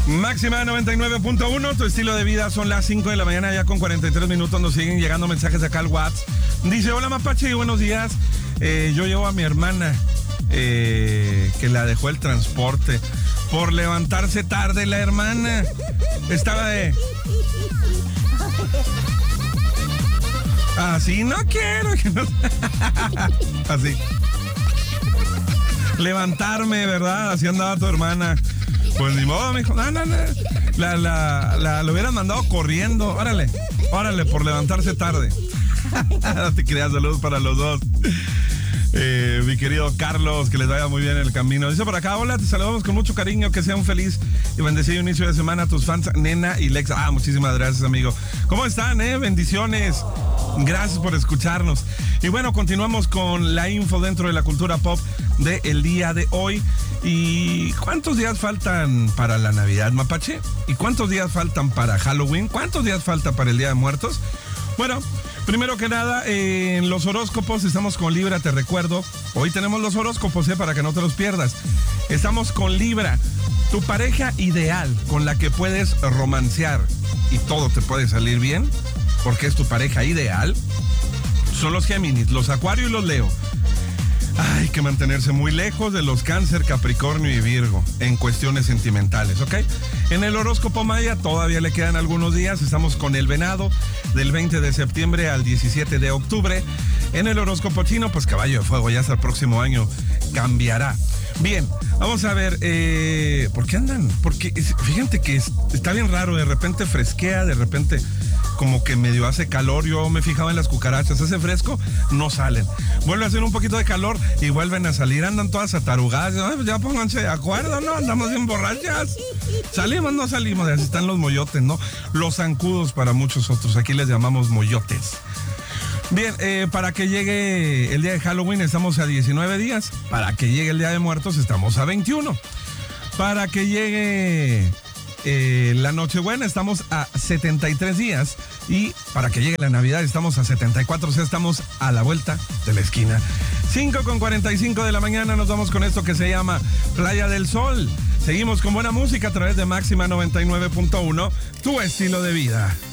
Máxima 99.1, tu estilo de vida. Son las 5 de la mañana, ya con 43 minutos. Nos siguen llegando mensajes acá al WhatsApp. Dice: hola Mapache, buenos días. Yo llevo a mi hermana que la dejó el transporte por levantarse tarde. La hermana estaba de... Así no quiero que no... Así. Levantarme, ¿verdad? Así andaba tu hermana. Pues ni modo, mijo. No. La hubieran mandado corriendo. Órale, por levantarse tarde. No te creas, saludos para los dos. Mi querido Carlos, que les vaya muy bien en el camino. Dice por acá: hola, te saludamos con mucho cariño, que sea un feliz y bendecido inicio de semana a tus fans, Nena y Lex. Muchísimas gracias, amigo. ¿Cómo están, bendiciones. Gracias por escucharnos. Y bueno, continuamos con la info dentro de la cultura pop del día de hoy. ¿Y cuántos días faltan para la Navidad, Mapache? ¿Y cuántos días faltan para Halloween? ¿Cuántos días falta para el Día de Muertos? Bueno, primero que nada, en los horóscopos estamos con Libra, te recuerdo. Hoy tenemos los horóscopos, para que no te los pierdas. Estamos con Libra, tu pareja ideal con la que puedes romancear y todo te puede salir bien, porque es tu pareja ideal. Son los Géminis, los Acuario y los Leo. Hay que mantenerse muy lejos de los Cáncer, Capricornio y Virgo en cuestiones sentimentales, ¿ok? En el horóscopo maya todavía le quedan algunos días. Estamos con el Venado del 20 de septiembre al 17 de octubre. En el horóscopo chino, pues Caballo de Fuego, ya hasta el próximo año cambiará. Bien, vamos a ver, ¿por qué andan? Porque fíjate que está bien raro, de repente fresquea, de repente como que medio hace calor. Yo me fijaba en las cucarachas, hace fresco, no salen. Vuelve a hacer un poquito de calor y vuelven a salir, andan todas atarugadas. Pues ya pónganse de acuerdo, ¿no? Andamos bien borrachas. ¿Salimos? No salimos, así están los moyotes, ¿no? Los zancudos para muchos otros, aquí les llamamos moyotes. Bien, para que llegue el día de Halloween estamos a 19 días. Para que llegue el Día de Muertos estamos a 21. Para que llegue la Nochebuena estamos a 73 días. Y para que llegue la Navidad estamos a 74. O sea, estamos a la vuelta de la esquina. 5:45 de la mañana nos vamos con esto que se llama Playa del Sol. Seguimos con buena música a través de Máxima 99.1, tu estilo de vida.